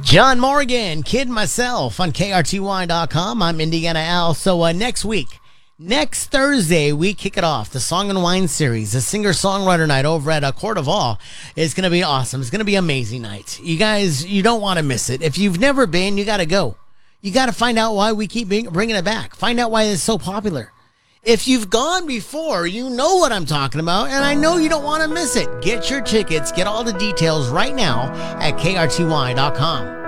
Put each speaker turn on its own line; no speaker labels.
John Morgan, Kid Myself on KRTY.com. I'm Indiana Al. So next Thursday, we kick it off. The Song and Wine series, the singer-songwriter night over at Court of All is going to be awesome. It's going to be an amazing night. You guys, you don't want to miss it. If you've never been, you got to go. You got to find out why we keep bringing it back. Find out why it's so popular. If you've gone before, you know what I'm talking about, and I know you don't want to miss it. Get your tickets, get all the details right now at KRTY.com.